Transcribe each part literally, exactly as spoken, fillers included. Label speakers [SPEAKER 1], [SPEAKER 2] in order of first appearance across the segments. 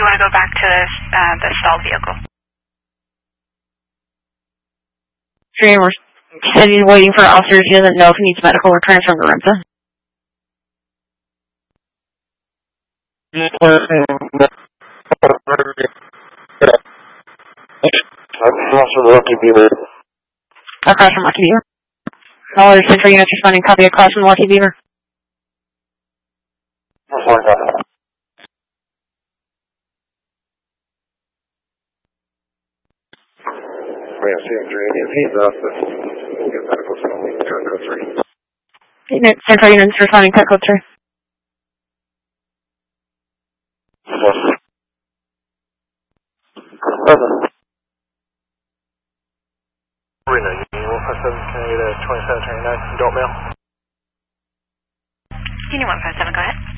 [SPEAKER 1] want to go back to uh, the stalled vehicle?
[SPEAKER 2] Stream, we're said he's waiting for officers. He doesn't know if he needs medical or transfer to REMSA.
[SPEAKER 3] Across from Lucky Beaver.
[SPEAKER 2] Across from Lucky Beaver. All other Central units responding. Copy across from Lucky Beaver.
[SPEAKER 3] That's all I got. Yeah, see him three. If he's up, we'll get medical cell. We can turn code three.
[SPEAKER 2] Unit, Central units responding. Cut code three.
[SPEAKER 3] Over.
[SPEAKER 4] Reno, Union one five seven, can I get a twenty-seven twenty-nine adult male?
[SPEAKER 1] Union one five seven, go ahead.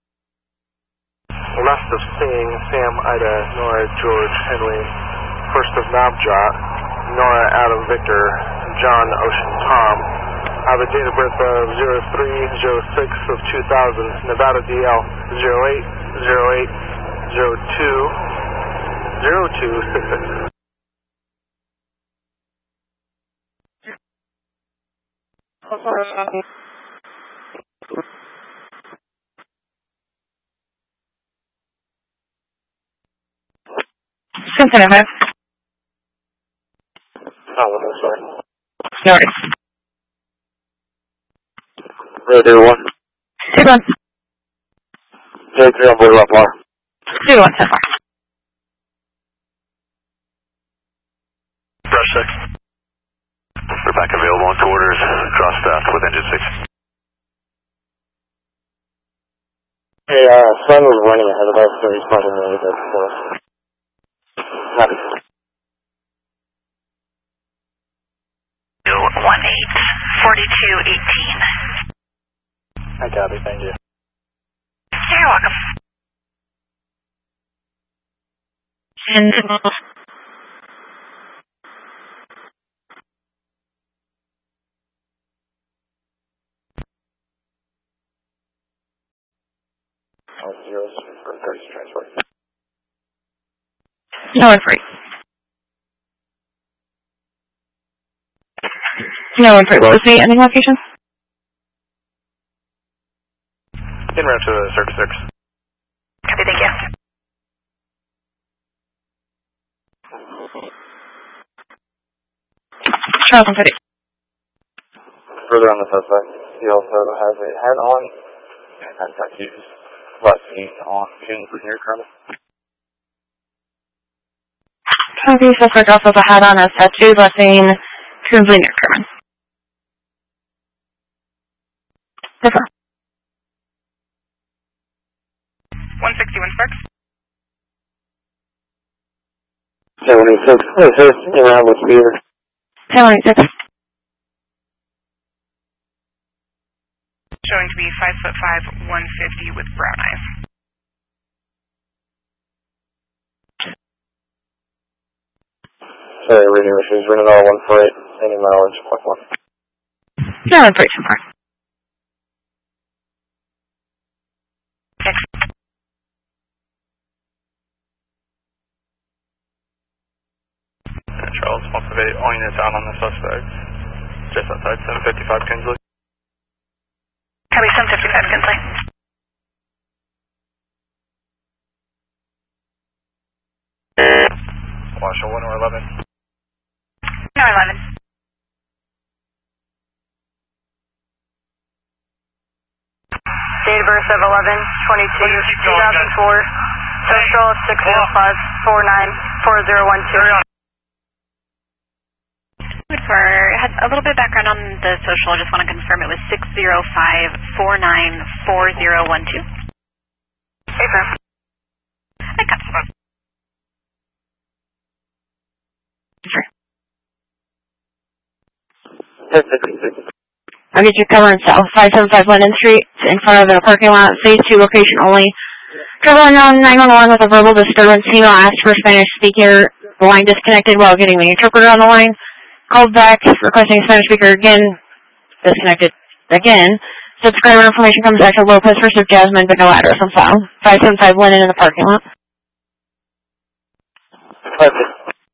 [SPEAKER 4] Last of seeing Sam, Ida, Nora, George, Henry, first of Nabjot, Nora, Adam, Victor, John, Ocean, Tom. I have a date of birth of zero three zero six of two thousand, Nevada D L zero eight zero eight zero two zero two six six.
[SPEAKER 2] Cincinnati five.
[SPEAKER 3] Oh, I'm sorry.
[SPEAKER 2] No worries.
[SPEAKER 3] Radio one.
[SPEAKER 2] Two one.
[SPEAKER 3] J three on board, Bar.
[SPEAKER 2] Two one so far.
[SPEAKER 5] Brush six. They're back available on quarters, cross staff with engine six.
[SPEAKER 3] Hey, uh, Sun was running ahead of us, so he's probably really good for us. Copy.
[SPEAKER 1] one eight forty-two eighteen.
[SPEAKER 4] I copy, thank you.
[SPEAKER 1] You're welcome.
[SPEAKER 2] And
[SPEAKER 3] Oh, zeros for thirty transport.
[SPEAKER 2] no one free. No one free. What was the ending location?
[SPEAKER 4] In route to Circuit six.
[SPEAKER 1] Copy, thank you.
[SPEAKER 2] Charles one fifty.
[SPEAKER 3] Further on the suspect, he also has a hat on and has tattoos. Left feet on Kingsley near Kermit.
[SPEAKER 2] Copy, suspect also has a hat on, has tattoos, last name, Kingsley near Kermit. Different.
[SPEAKER 1] one sixty-one Sparks.
[SPEAKER 3] seventy-six. This is around with Beaver.
[SPEAKER 2] seventy-six.
[SPEAKER 1] Showing to be five foot five, one fifty with brown eyes.
[SPEAKER 3] Sorry, reading issues. Running all one for eight. Any mileage, plus one.
[SPEAKER 2] No one free so far.
[SPEAKER 4] Charles, one five eight, all units out on the suspect. Just outside seven fifty-five Kinsley.
[SPEAKER 1] Copy, seven fifty-five Kinsley.
[SPEAKER 4] Marshall, one or eleven.
[SPEAKER 1] No, eleven.
[SPEAKER 6] Date of birth of eleven twenty-two two thousand four. Social of six zero five four nine four zero one two.
[SPEAKER 1] For had a little bit of background on the social, just want to confirm it was six zero five four nine four zero one two.
[SPEAKER 6] Hey, sir.
[SPEAKER 1] I got some.
[SPEAKER 2] Sure. I'll get you covering south five seven five London Street in front of the parking lot, phase two location only. Traveling on nine one one with a verbal disturbance. Female asked for a Spanish speaker. The line disconnected while getting the interpreter on the line. Called back, requesting a Spanish speaker again, disconnected again. Subscriber information comes back to Lopez, first of Jasmine, but no address on file. five seven five Lennon in the parking lot.
[SPEAKER 3] Perfect.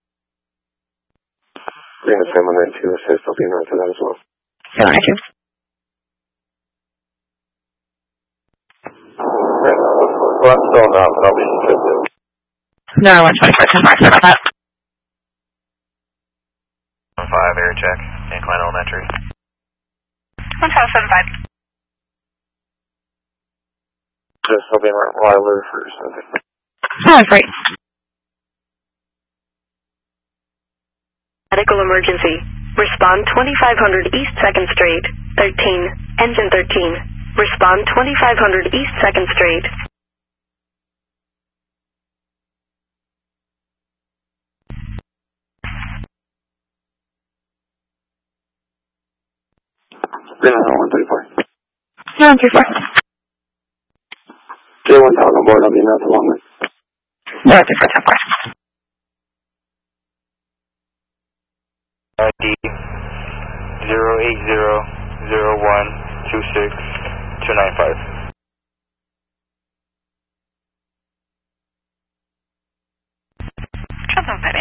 [SPEAKER 3] We're going to send one nine two assist. I'll be in to that as well.
[SPEAKER 2] seven nine two.
[SPEAKER 3] Well, I'm still not, but I'll be in to
[SPEAKER 2] No, one twenty-four, ten five, sorry about that.
[SPEAKER 5] one five, air check, Incline Elementary.
[SPEAKER 1] one five seven five.
[SPEAKER 3] Just, I'll be in Ryler for something.
[SPEAKER 2] Oh, great.
[SPEAKER 6] Medical emergency. Respond twenty-five hundred East second Street. thirteen. Engine thirteen. Respond twenty-five hundred East second Street.
[SPEAKER 3] one thirty-four.
[SPEAKER 2] one thirty-four.
[SPEAKER 3] J one thousand on board. I'll be in out along with.
[SPEAKER 2] one thirty-four, ten five.
[SPEAKER 5] I D zero eight zero zero one two six two nine five.
[SPEAKER 1] Travel